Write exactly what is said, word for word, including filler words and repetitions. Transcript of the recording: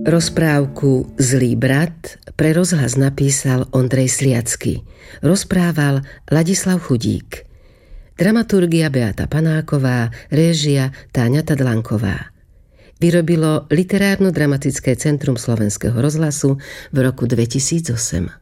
Rozprávku Zlý brat pre rozhlas napísal Ondrej Sliacký. Rozprával Ladislav Chudík. Dramaturgia Beata Panáková, réžia Táňa Tadlanková. Vyrobilo Literárno-dramatické centrum Slovenského rozhlasu v roku dvetisícosem.